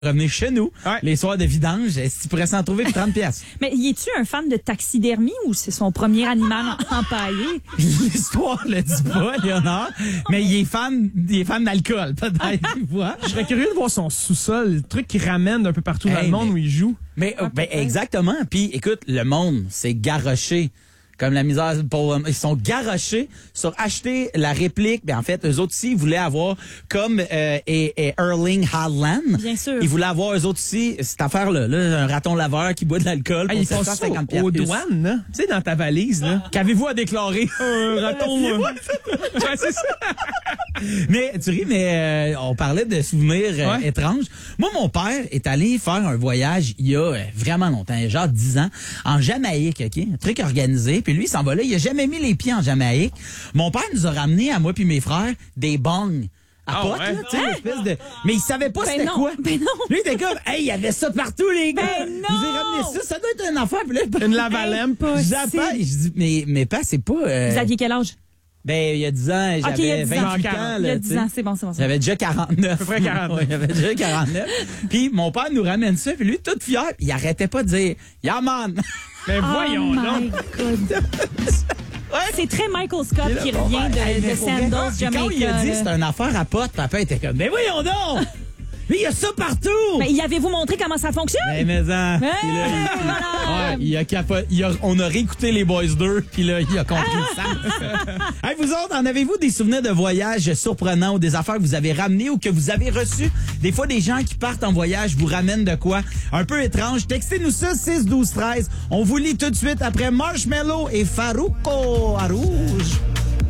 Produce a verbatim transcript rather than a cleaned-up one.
revenez chez nous, Ouais. les soirs de vidange, si tu pourrais s'en trouver pour trente piastres. Mais y es-tu un fan de taxidermie ou c'est son premier animal en- empaillé? L'histoire le dit pas, Léonard, mais il est fan, il est fan d'alcool, peut-être, tu vois. Je serais curieux de voir son sous-sol, le truc qui ramène d'un peu partout dans Hey, le monde mais- où il joue. Mais euh, ben, exactement. Puis écoute, le monde s'est garoché. Comme la misère pour ils sont garochés sur acheter la réplique. Ben en fait, eux autres aussi ils voulaient avoir comme euh, et, et Erling Haaland. Bien sûr. Ils voulaient avoir eux autres aussi cette affaire là, là un raton laveur qui boit de l'alcool Ah, pour il passe sept cent ça cinquante aux piastres. douanes, là. Tu sais, dans ta valise, là. Qu'avez-vous à déclarer? Un raton. euh, ouais, c'est ça. Mais tu ris, mais euh, on parlait de souvenirs euh, Ouais. étranges. Moi, mon père est allé faire un voyage il y a euh, vraiment longtemps, il y a genre dix ans, en Jamaïque, OK? Un truc organisé. Puis lui, il s'en va là. Il a jamais mis les pieds en Jamaïque. Mon père nous a ramené, à moi puis mes frères, des bongs. À Ah potes, ouais? là, tu sais, l'espèce de... Mais il savait pas Ben c'était non, quoi. ben non. Lui, il était comme, hey, il y avait ça partout, les gars. Ben Je vous ai non. ramené ça. Ça doit être une affaire. Puis là, Une lavalème. J'appelle. Je dis, mais, mais pas, c'est pas... euh, Vous aviez quel âge? Ben, il y a dix ans, Ok, il y a j'avais dix ans. vingt-huit ans. Il y là, a tu dix sais. ans, c'est bon, c'est bon. c'est bon. J'avais déjà quarante-neuf. À peu près quarante-neuf. Ouais, j'avais déjà quarante-neuf. Puis mon père nous ramène ça, puis lui, tout fier, puis il arrêtait pas de dire « Yeah, man! Mais voyons Oh donc. my God. C'est très Michael Scott qui revient de, Hey, mais de pour vrai, Sandals, puis quand il a Jamaica. dit là. c'est une affaire à pote, papa était comme « Mais voyons donc! Mais il y a ça partout! Mais y avez-vous montré comment ça fonctionne? Ben, mais en, puis Hey, là, il- voilà. ouais, il a capo- il a- on a réécouté les Boys deux, puis là, il a compris le sens. Hey, vous autres, en avez-vous des souvenirs de voyage surprenants ou des affaires que vous avez ramenées ou que vous avez reçues? Des fois, des gens qui partent en voyage vous ramènent de quoi? Un peu étrange. Textez-nous ça, six douze treize. On vous lit tout de suite après Marshmello et Farouko à Rouge.